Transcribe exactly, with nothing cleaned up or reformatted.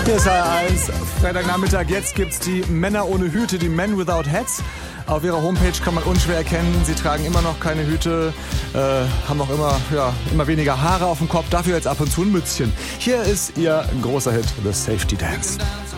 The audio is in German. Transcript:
Hier ist H R eins, Freitagnachmittag. Jetzt gibt's die Männer ohne Hüte, die Men Without Hats. Auf ihrer Homepage kann man unschwer erkennen, sie tragen immer noch keine Hüte, äh, haben auch immer, ja, immer weniger Haare auf dem Kopf, dafür jetzt ab und zu ein Mützchen. Hier ist ihr großer Hit, The Safety Dance.